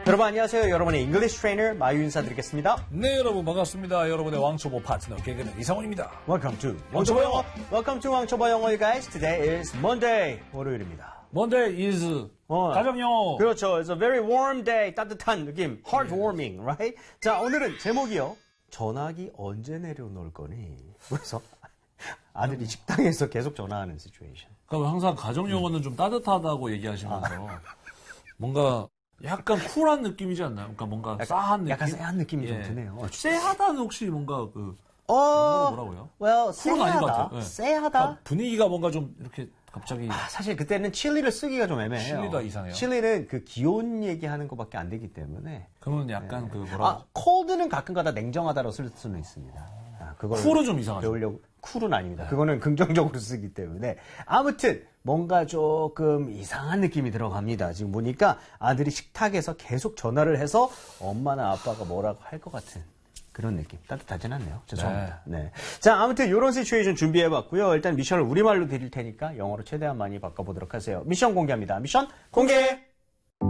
여러분 안녕하세요. 여러분의 English trainer 마유 인사드리겠습니다. 네, 여러분 반갑습니다. 여러분의 왕초보 파트너 개그맨 이상훈입니다. Welcome to 왕초보 영어. Welcome to 왕초보 영어, you guys. Today is Monday. 월요일입니다. Monday is 가정영어. 그렇죠. It's a very warm day. 따뜻한 느낌. Heartwarming, right? 자, 오늘은 제목이요. 전화기 언제 내려놓을 거니? 그래서 아들이 식당에서 계속 전화하는 situation. 그러니까 항상 가정영어는 좀 따뜻하다고 얘기하시면서 뭔가 약간 쿨한 느낌이지 않나요? 그러니까 뭔가 싸한 느낌? 약간 쎄한 느낌이 좀 드네요. 쎄하다는 혹시 뭔가 영어로 뭐라고요? Well, 쿨은 아닌 것 같아요. 네. 쎄하다? 그러니까 분위기가 뭔가 좀 이렇게 갑자기 사실 그때는 칠리를 쓰기가 좀 애매해요. 칠리가 이상해요. 칠리는 그 기온 얘기하는 것밖에 안 되기 때문에. 그러면 약간 cold는 가끔가다 냉정하다로 쓸 수는 있습니다. 그걸 쿨은 좀 이상하죠. 배우려고. 쿨은 아닙니다. 그거는 긍정적으로 쓰기 때문에. 아무튼 뭔가 조금 이상한 느낌이 들어갑니다. 지금 보니까 아들이 식탁에서 계속 전화를 해서 엄마나 아빠가 뭐라고 할 것 같은 그런 느낌. 따뜻하진 않네요. 죄송합니다. 네. 자, 아무튼 이런 시츄에이션 준비해봤고요. 일단 미션을 우리말로 드릴 테니까 영어로 최대한 많이 바꿔보도록 하세요. 미션 공개합니다. 미션 공개!